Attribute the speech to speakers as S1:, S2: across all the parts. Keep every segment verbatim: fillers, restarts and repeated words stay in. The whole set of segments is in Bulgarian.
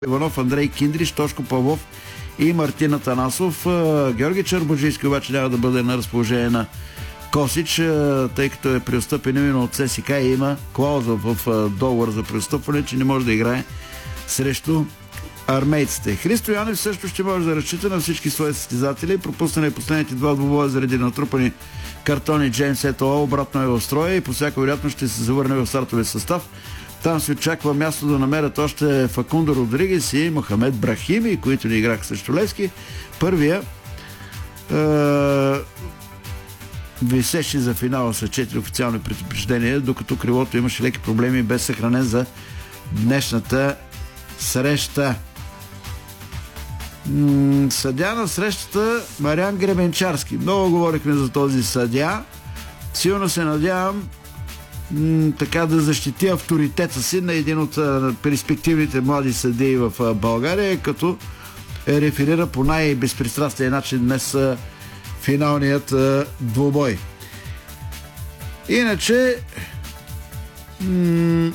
S1: Иванов, Андрей Киндриш, Тошко Павлов и Мартин Атанасов. Георги Чербоджийски обаче няма да бъде на разположение на Косич, тъй като е преотстъпен именно от ЦСКА и има клауза в договор за преотстъпване, че не може да играе срещу армейците. Христо Янев също ще може да разчита на всички свои състезатели. Пропуснали последните два двубоя заради натрупани картони. Джеймс Етола обратно е в строя и по всяка вероятност ще се завърне в стартовия състав. Там се очаква място да намерят още Факундо Родригес и Мохамед Брахими, които не играха срещу Левски. Първия е, висеше за финала с четири официални предупреждения, докато крилото имаше леки проблеми и без съхранен за днешната среща. М- съдя на срещата Мариан Гребенчарски. Много говорихме за този съдя. Силно се надявам м- така да защити авторитета си на един от а, перспективните млади съдии в а, България, като е реферира по най-безпристрастен начин днес а, финалният а, двубой. Иначе м-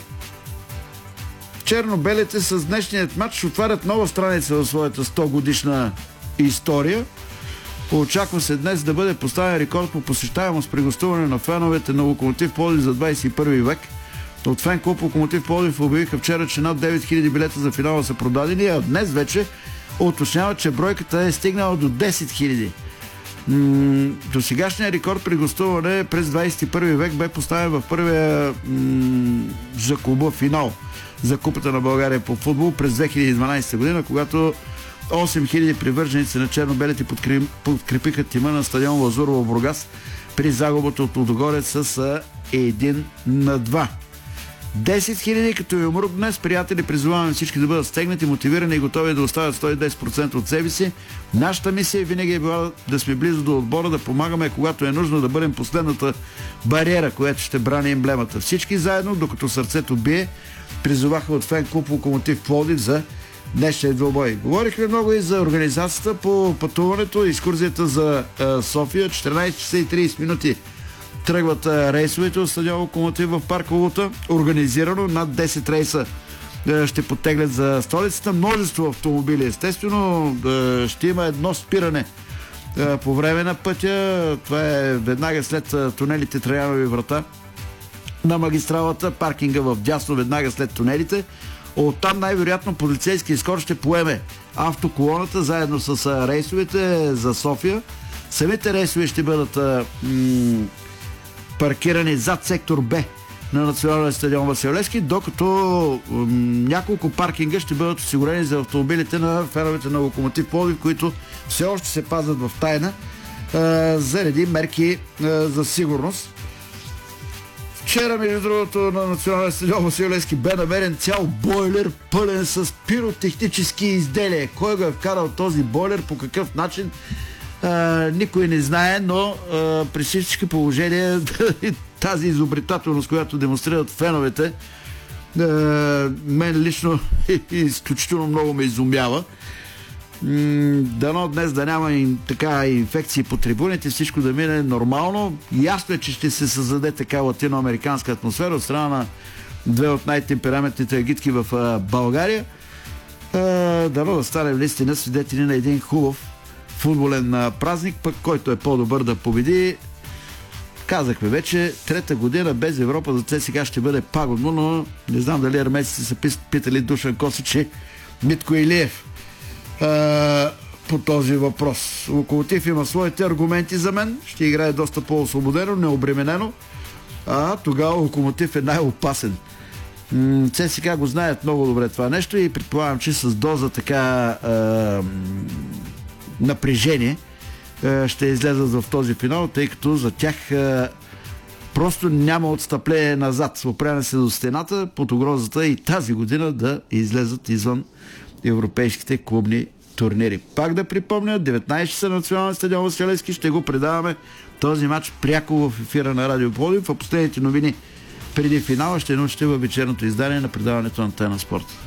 S1: черно-белите с днешният матч отварят нова страница в своята сто годишна история. Очаква се днес да бъде поставен рекорд по посещаемост при гостуване на феновете на Локомотив Пловдив за двадесет и първи век. От фен клуб Локомотив Пловдив обявиха вчера, че над девет хиляди билета за финала са продадени, а днес вече уточняват, че бройката е стигнала до десет хиляди. М- до сегашния рекорд при гостуване през двадесет и първи век бе поставен в първия м- за клуба финал за Купата на България по футбол през две хиляди и дванадесета година, когато осем хиляди привърженици на черно-белите подкрепиха тима на стадион Лазур в Бургас при загубата от Лудогорец с един на два. десет хиляди като юмрук днес, приятели, призоваваме всички да бъдат стегнати, мотивирани и готови да оставят сто и десет процента от себе си. Нашата мисия винаги е била да сме близо до отбора, да помагаме, когато е нужно, да бъдем последната бариера, която ще брани емблемата. Всички заедно, докато сърцето бие, призоваха от фен клуб Локомотив Пловдив за днешния двубой. Говорихме много и за организацията по пътуването, екскурзията за е, София. четиринадесет часа и тридесет минути тръгват е, рейсовете от стадион Локомотив в парк Лута. Организирано над десет рейса е, ще потеглят за столицата. Множество автомобили. Естествено е, ще има едно спиране е, по време на пътя. Това е веднага след е, тунелите Траянови врата на магистралата, паркинга в дясно веднага след тунелите. Оттам най-вероятно полицейски ескорт ще поеме автоколоната заедно с а, рейсовете за София. Самите рейсове ще бъдат а, м- паркирани зад сектор Б на националния стадион Васил Левски, докато м- няколко паркинга ще бъдат осигурени за автомобилите на феновете на Локомотив Пловдив, които все още се пазят в тайна а, заради мерки а, за сигурност. Вчера, между другото, на националния стадион Васил Левски бе намерен цял бойлер, пълен с пиротехнически изделия. Кой го е вкарал този бойлер, по какъв начин, а, никой не знае, но а, при всички положения тази изобретателност, която демонстрират феновете, а, мен лично изключително много ме изумява. Дано днес да няма и, така, инфекции по трибуните, всичко да мине нормално. Ясно е, че ще се създаде така латиноамериканска атмосфера от страна на две от най-темпераментните агитки в а, България. А, дано да станем наистина свидетели на един хубав футболен а, празник, пък който е по-добър да победи. Казахме вече, трета година без Европа за ЦСКА ще бъде пагубно, но не знам дали армейците са питали Душан Косич и Митко Илиев Uh, по този въпрос. Локомотив има своите аргументи за мен. Ще играе доста по-освободено, необременено. А тогава Локомотив е най-опасен. М- ЦСКА го знаят много добре това нещо и предполагам, че с доза така uh, напрежение uh, ще излезат в този финал, тъй като за тях uh, просто няма отстъпление назад. Опряне се до стената под угрозата и тази година да излезат извън европейските клубни турнири. Пак да припомня, деветнадесет часа национален стадион Васил Левски, ще го предаваме този матч пряко в ефира на Радио Пловдив. А последните новини преди финала ще научите във вечерното издание на предаването на Тена Спорт.